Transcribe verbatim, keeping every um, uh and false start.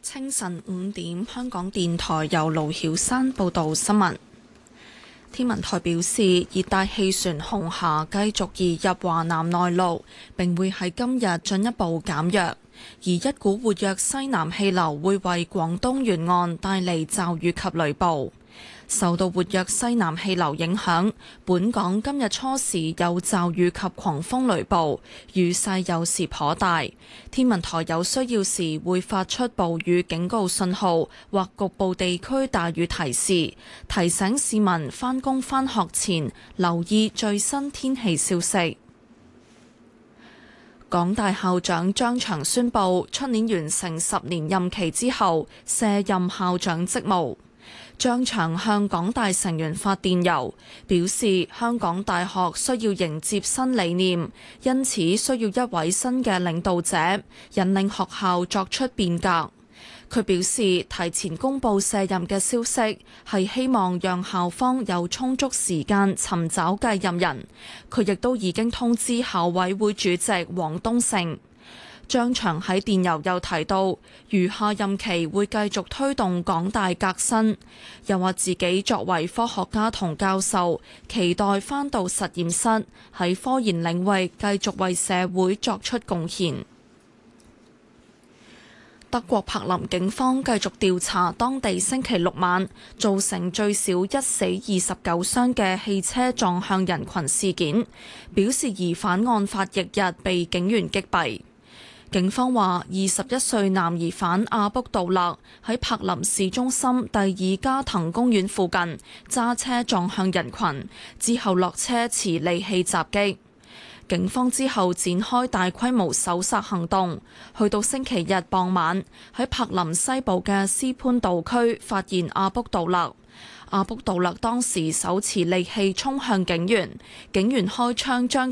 清晨五點，香港電台由盧曉山報道新聞。天文台表示，熱帶氣旋紅霞繼續移入華南內陸，並會喺今日進一步減弱，而一股活躍西南氣流會為廣東沿岸帶嚟驟雨及雷暴。受到活躍西南氣流影響，本港今日初時有驟雨及狂風雷暴，雨勢有時頗大。天文台有需要時會發出暴雨警告信號或局部地區大雨提示，提醒市民返工返學前留意最新天氣消息。港大校長張翔宣布，出年完成十年任期之後卸任校長職務。張翔向港大成員發電郵，表示香港大學需要迎接新理念，因此需要一位新嘅領導者，引領學校作出變革。佢表示，提前公布卸任嘅消息，係希望讓校方有充足時間尋找繼任人。佢亦都已經通知校委會主席黃東勝。張翔喺電郵又提到，餘下任期會繼續推動港大革新，又話自己作為科學家同教授，期待返到實驗室喺科研領域繼續為社會作出貢獻。德國柏林警方繼續調查當地星期六晚造成最少一死二十九傷嘅汽車撞向人群事件，表示疑犯案發翌日被警員擊斃。警方話，二十一歲男疑犯阿卜杜勒喺柏林市中心第二加藤公園附近揸車撞向人群，之後落車持利器襲擊。警方之後展開大規模搜索行動，去到星期日傍晚喺柏林西部嘅斯潘道區發現阿卜杜勒。阿卜杜勒當時手持利器衝向警員，警員開槍將